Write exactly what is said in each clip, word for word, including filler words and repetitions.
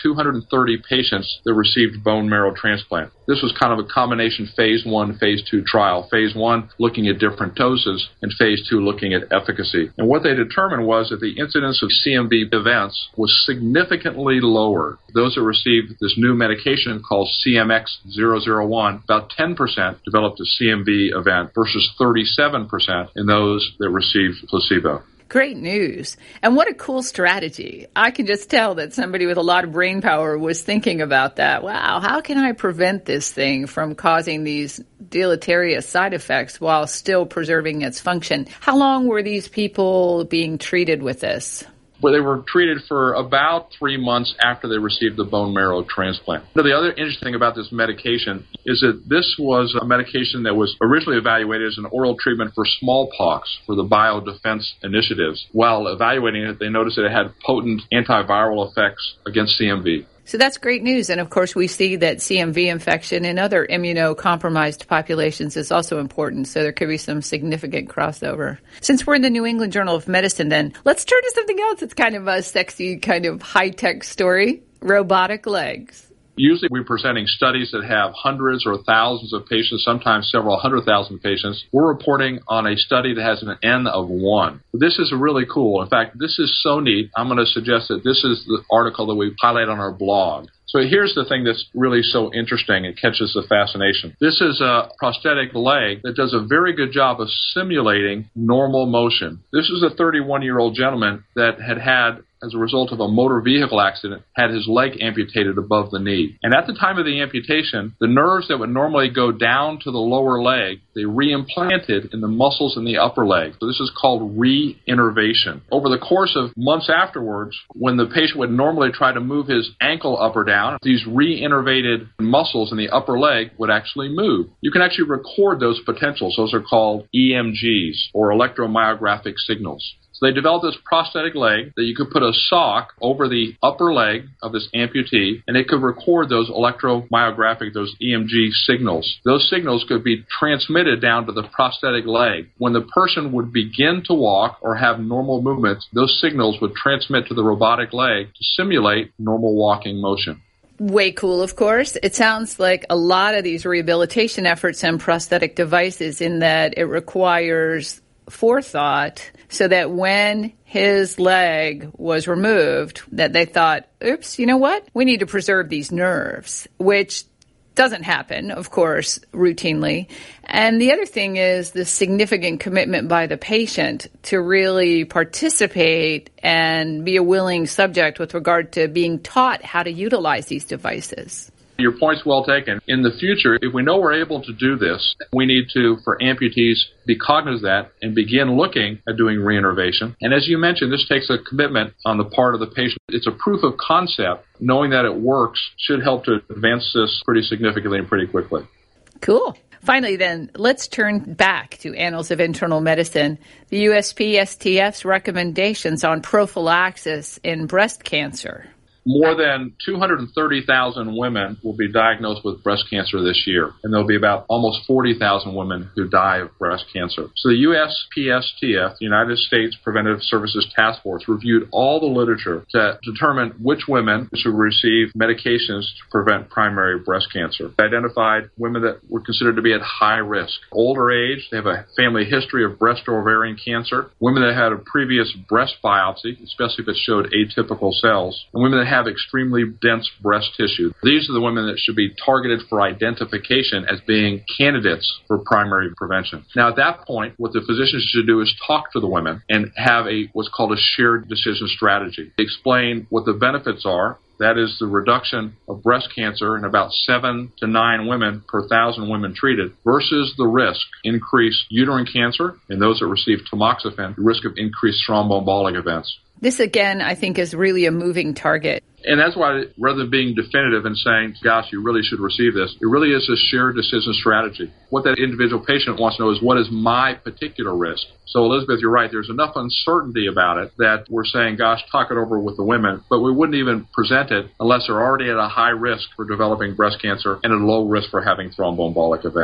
two hundred thirty patients that received bone marrow transplant. This was kind of a combination phase one, phase two trial. Phase one looking at different doses, and phase two looking at efficacy. And what they determined was that the incidence of C M V events was significantly lower. Those that received this new medication called C M X zero zero one, about ten percent developed a C M V event versus thirty-seven percent in those that received placebo. Great news. And what a cool strategy. I can just tell that somebody with a lot of brain power was thinking about that. Wow, how can I prevent this thing from causing these deleterious side effects while still preserving its function? How long were these people being treated with this? Where they were treated for about three months after they received the bone marrow transplant. Now, the other interesting thing about this medication is that this was a medication that was originally evaluated as an oral treatment for smallpox for the biodefense initiatives. While evaluating it, they noticed that it had potent antiviral effects against C M V. So that's great news. And of course, we see that C M V infection in other immunocompromised populations is also important. So there could be some significant crossover. Since we're in the New England Journal of Medicine, then let's turn to something else. It's kind of a sexy, kind of high-tech story, robotic legs. Usually we're presenting studies that have hundreds or thousands of patients, sometimes several hundred thousand patients. We're reporting on a study that has an N of one. This is really cool. In fact, this is so neat, I'm going to suggest that this is the article that we highlight on our blog. So here's the thing that's really so interesting. It catches the fascination. This is a prosthetic leg that does a very good job of simulating normal motion. This is a thirty-one-year-old gentleman that had had, as a result of a motor vehicle accident, had his leg amputated above the knee. And at the time of the amputation, the nerves that would normally go down to the lower leg, they reimplanted in the muscles in the upper leg. So this is called reinnervation. Over the course of months afterwards, when the patient would normally try to move his ankle up or down, these reinnervated muscles in the upper leg would actually move. You can actually record those potentials. Those are called E M Gs, or electromyographic signals. So they developed this prosthetic leg that you could put a sock over the upper leg of this amputee, and it could record those electromyographic, those E M G signals. Those signals could be transmitted down to the prosthetic leg. When the person would begin to walk or have normal movements, those signals would transmit to the robotic leg to simulate normal walking motion. Way cool, of course. It sounds like a lot of these rehabilitation efforts and prosthetic devices in that it requires forethought so that when his leg was removed, that they thought, oops, you know what? We need to preserve these nerves, which doesn't happen, of course, routinely. And the other thing is the significant commitment by the patient to really participate and be a willing subject with regard to being taught how to utilize these devices. Your point's well taken. In the future, if we know we're able to do this, we need to, for amputees, be cognizant of that and begin looking at doing reinnervation. And as you mentioned, this takes a commitment on the part of the patient. It's a proof of concept. Knowing that it works should help to advance this pretty significantly and pretty quickly. Cool. Finally, then, let's turn back to Annals of Internal Medicine, the U S P S T F's recommendations on prophylaxis in breast cancer. More than two hundred thirty thousand women will be diagnosed with breast cancer this year, and there'll be about almost forty thousand women who die of breast cancer. So the U S P S T F, the United States Preventive Services Task Force, reviewed all the literature to determine which women should receive medications to prevent primary breast cancer. They identified women that were considered to be at high risk. Older age, they have a family history of breast or ovarian cancer, women that had a previous breast biopsy, especially if it showed atypical cells, and women that have extremely dense breast tissue. These are the women that should be targeted for identification as being candidates for primary prevention. Now, at that point, what the physicians should do is talk to the women and have a what's called a shared decision strategy. Explain what the benefits are. That is the reduction of breast cancer in about seven to nine women per thousand women treated versus the risk, increased uterine cancer in those that receive tamoxifen, the risk of increased thromboembolic events. This, again, I think is really a moving target. And that's why, rather than being definitive and saying, gosh, you really should receive this, it really is a shared decision strategy. What that individual patient wants to know is, what is my particular risk? So, Elizabeth, you're right. There's enough uncertainty about it that we're saying, gosh, talk it over with the women. But we wouldn't even present it unless they're already at a high risk for developing breast cancer and at a low risk for having thromboembolic events.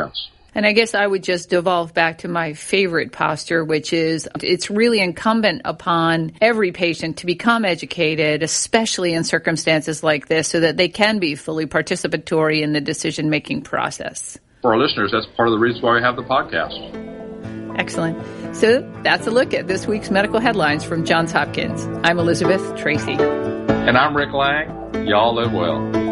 And I guess I would just devolve back to my favorite posture, which is it's really incumbent upon every patient to become educated, especially in circumstances like this, so that they can be fully participatory in the decision-making process. For our listeners, that's part of the reason why we have the podcast. Excellent. So that's a look at this week's medical headlines from Johns Hopkins. I'm Elizabeth Tracy. And I'm Rick Lang. Y'all live well.